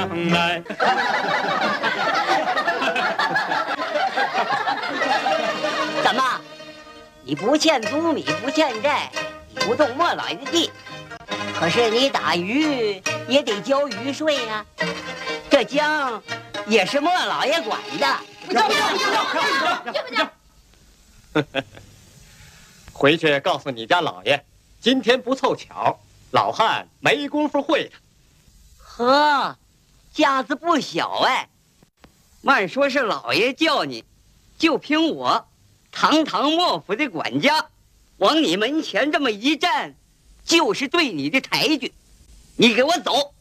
将来。 怎么？你不欠租米，不欠债，你不动莫老爷的地，可是你打鱼也得交鱼税呀、这江也是莫老爷管的。 回去告诉你家老爷，今天不凑巧，老汉没工夫会他。 呵，架子不小哎。慢说是老爷叫你，就凭我堂堂莫府的管家，往你门前这么一站，就是对你的抬举。你给我走！